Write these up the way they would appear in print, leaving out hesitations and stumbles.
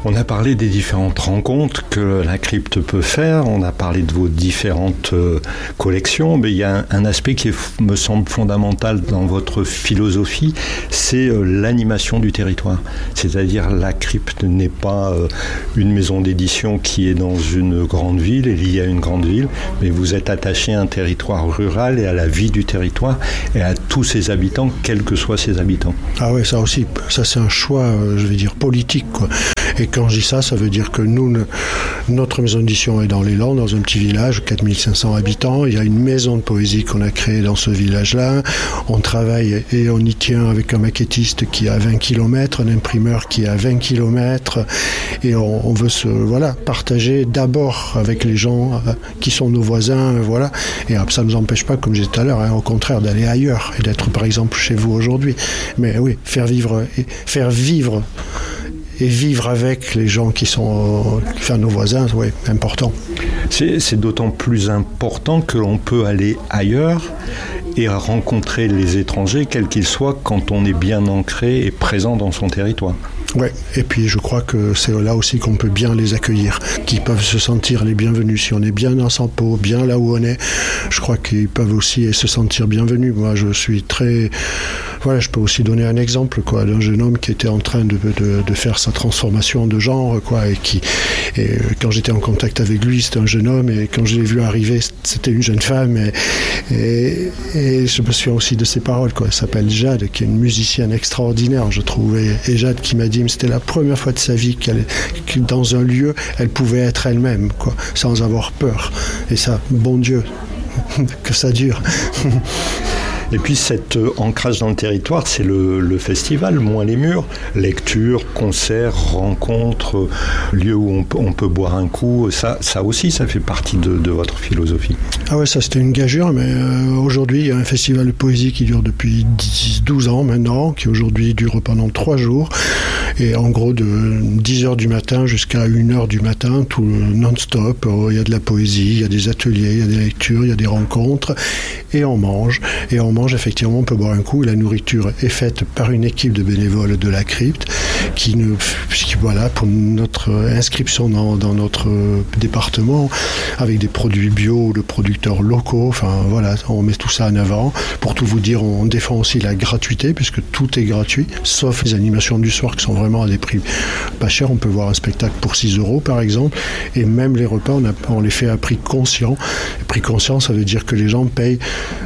On a parlé des différentes rencontres que la crypte peut faire, on a parlé de vos différentes collections, mais il y a un aspect qui me semble fondamental dans votre philosophie, c'est l'animation du territoire. C'est-à-dire la crypte n'est pas une maison d'édition qui est dans une grande ville et liée à une grande ville, mais vous êtes attaché à un territoire rural et à la vie du territoire et à tous ses habitants, quels que soient ses habitants. Ah oui, ça aussi, ça c'est un choix, je vais dire, politique, quoi. Et quand je dis ça, ça veut dire que nous, notre maison d'édition est dans les Landes, dans un petit village, 4500 habitants. Il y a une maison de poésie qu'on a créée dans ce village-là. On travaille et on y tient avec un maquettiste qui est à 20 km, un imprimeur qui est à 20 km. Et on veut partager d'abord avec les gens qui sont nos voisins, voilà. Et ça ne nous empêche pas, comme je disais tout à l'heure, au contraire, d'aller ailleurs et d'être, par exemple, chez vous aujourd'hui. Mais oui, faire vivre et vivre avec les gens qui sont nos voisins, oui, important. C'est d'autant plus important que l'on peut aller ailleurs et rencontrer les étrangers, quels qu'ils soient, quand on est bien ancré et présent dans son territoire. Oui, et puis je crois que c'est là aussi qu'on peut bien les accueillir, qu'ils peuvent se sentir les bienvenus. Si on est bien dans sa peau, bien là où on est, je crois qu'ils peuvent aussi se sentir bienvenus. Moi, je suis très... Voilà, je peux aussi donner un exemple, quoi, d'un jeune homme qui était en train de faire sa transformation de genre, quoi, et quand j'étais en contact avec lui, c'était un jeune homme, et quand je l'ai vu arriver, c'était une jeune femme, et je me souviens aussi de ses paroles, quoi. Elle s'appelle Jade, qui est une musicienne extraordinaire, je trouve, et Jade qui m'a dit, c'était la première fois de sa vie que dans un lieu, elle pouvait être elle-même, quoi, sans avoir peur. Et ça, bon Dieu, que ça dure. Et puis cet ancrage dans le territoire, c'est le festival, moins les murs, lecture, concerts, rencontres, lieux où on peut boire un coup, ça aussi, ça fait partie de votre philosophie. Ah ouais, ça c'était une gageure, mais aujourd'hui il y a un festival de poésie qui dure depuis 12 ans maintenant, qui aujourd'hui dure pendant 3 jours, et en gros de 10h du matin jusqu'à 1h du matin, tout non-stop, il y a de la poésie, il y a des ateliers, il y a des lectures, il y a des rencontres, et on mange, effectivement, on peut boire un coup. La nourriture est faite par une équipe de bénévoles de la crypte qui voilà, pour notre inscription dans notre département, avec des produits bio de producteurs locaux. Enfin, voilà, on met tout ça en avant. Pour tout vous dire, on défend aussi la gratuité, puisque tout est gratuit, sauf les animations du soir qui sont vraiment à des prix pas chers. On peut voir un spectacle pour 6 €, par exemple, et même les repas, on les fait à prix conscient. Et prix conscient, ça veut dire que les gens payent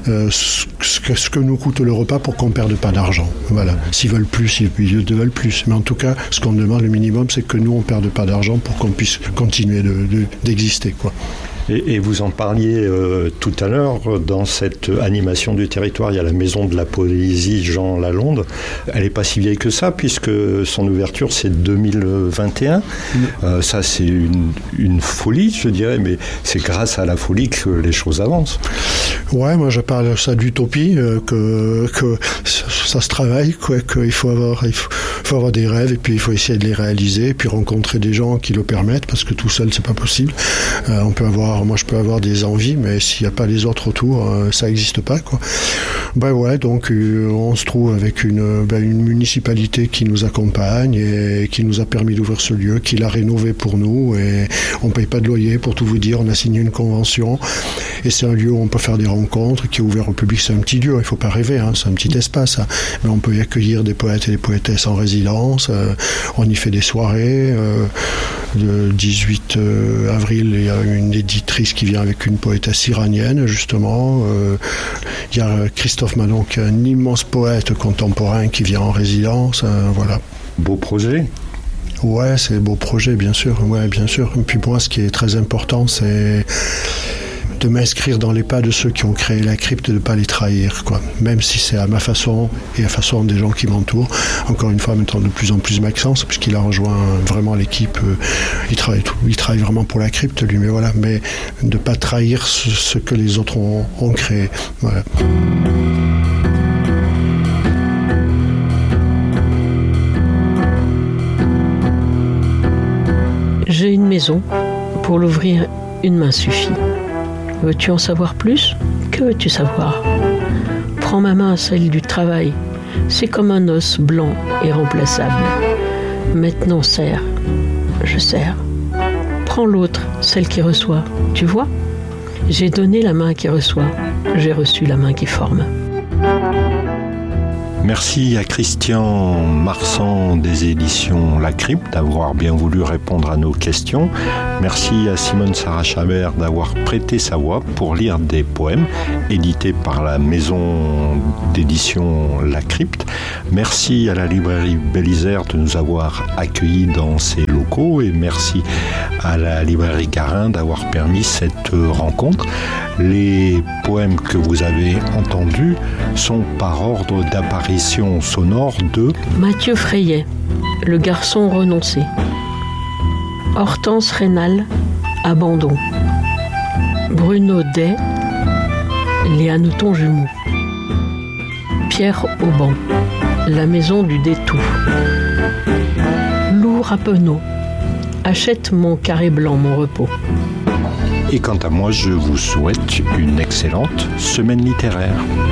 ce que nous coûte le repas pour qu'on ne perde pas d'argent. Voilà. S'ils veulent plus, ils veulent plus. Mais en tout cas, ce qu'on demande, le minimum, c'est que nous, on ne perde pas d'argent pour qu'on puisse continuer d'exister, quoi. Et vous en parliez tout à l'heure, dans cette animation du territoire, il y a la maison de la poésie Jean Lalonde. Elle n'est pas si vieille que ça, puisque son ouverture, c'est 2021. Ça, c'est une folie, je dirais, mais c'est grâce à la folie que les choses avancent. Ouais, moi, je parle ça d'utopie, que ça se travaille, quoi, qu'il faut avoir des rêves, et puis il faut essayer de les réaliser, et puis rencontrer des gens qui le permettent, parce que tout seul, c'est pas possible. Moi, je peux avoir des envies, mais s'il n'y a pas les autres autour, ça n'existe pas, quoi. Donc on se trouve avec une municipalité qui nous accompagne et qui nous a permis d'ouvrir ce lieu, qui l'a rénové pour nous, et on ne paye pas de loyer, pour tout vous dire. On a signé une convention, et c'est un lieu où on peut faire des rencontres, qui est ouvert au public. C'est un petit lieu, il ne faut pas rêver, hein, c'est un petit espace, hein. Mais on peut y accueillir des poètes et des poétesses en résidence. On y fait des soirées. Le 18 avril, il y a une éditrice qui vient avec une poétesse iranienne, justement. Il y a Christophe Manon, qui est un immense poète contemporain, qui vient en résidence. Voilà. Beau projet. Ouais, c'est un beau projet, bien sûr. Ouais, bien sûr. Et puis moi, ce qui est très important, c'est de m'inscrire dans les pas de ceux qui ont créé la crypte, de ne pas les trahir, quoi. Même si c'est à ma façon et à la façon des gens qui m'entourent. Encore une fois, maintenant de plus en plus Maxence, puisqu'il a rejoint vraiment l'équipe. Il travaille vraiment pour la crypte, lui, mais voilà. Mais de ne pas trahir ce que les autres ont créé. Voilà. J'ai une maison. Pour l'ouvrir, une main suffit. Veux-tu en savoir plus ? Que veux-tu savoir ? Prends ma main, celle du travail. C'est comme un os blanc et remplaçable. Maintenant, serre. je sers. Prends l'autre, celle qui reçoit. Tu vois ? J'ai donné la main qui reçoit. J'ai reçu la main qui forme. Merci à Christian Marsan des éditions La Crypte d'avoir bien voulu répondre à nos questions. Merci à Simone Sarah-Chabert d'avoir prêté sa voix pour lire des poèmes édités par la maison d'édition La Crypte. Merci à la librairie Belle-Isère de nous avoir accueillis dans ses locaux et merci à la librairie Garin d'avoir permis cette rencontre. Les poèmes que vous avez entendus sont par ordre d'apparition sonore de Mathieu Freyet, Le garçon renoncé. Hortense Rénal, Abandon. Bruno Day, Les hannetons jumeaux. Pierre Auban, La maison du détour. Lou Rappeneau, Achète mon carré blanc, mon repos. Et quant à moi, je vous souhaite une excellente semaine littéraire.